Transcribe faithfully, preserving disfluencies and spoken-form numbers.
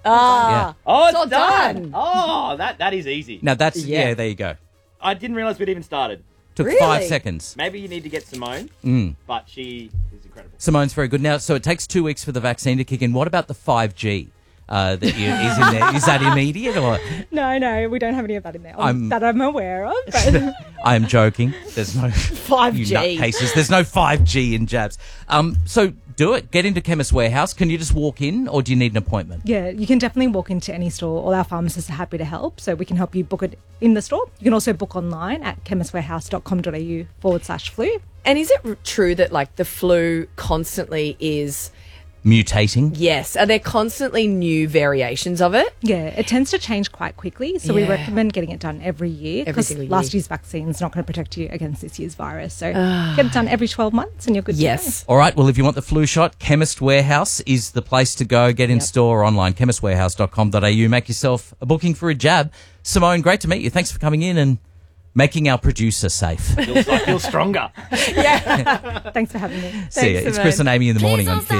Ah. Oh, it's, all done. done. Oh, that that is easy. Now that's, yeah, Yeah. there you go. I didn't realise we'd even started. Took Really? five seconds. Maybe you need to get Simone, but she is incredible. Simone's very good. Now, so it takes two weeks for the vaccine to kick in. What about the five G uh, that you, is in there? Is that immediate or? No, no, we don't have any of that in there I'm- that I'm aware of. But I am joking. There's no five G. You nutcases. There's no five G in jabs. Um, so do it. Get into Chemist Warehouse. Can you just walk in, or do you need an appointment? yeah, you can definitely walk into any store. All our pharmacists are happy to help, so we can help you book it in the store. You can also book online at chemistwarehouse.com.au forward slash flu. And is it r- true that, like, the flu constantly is... Mutating. Yes. Are there constantly new variations of it? Yeah, it tends to change quite quickly, so we Yeah. recommend getting it done every year Every because single year. last year's vaccine is not going to protect you against this year's virus. So get it done every twelve months and you're good to go. Yes. All right. Well, if you want the flu shot, Chemist Warehouse is the place to go. Get in Yep. store or online, chemist warehouse dot com dot a u. Make yourself a booking for a jab. Simone, great to meet you. Thanks for coming in and making our producer safe. Feels, I feel stronger. Thanks for having me. See ya. It's Chris and Amy in the morning on Fear.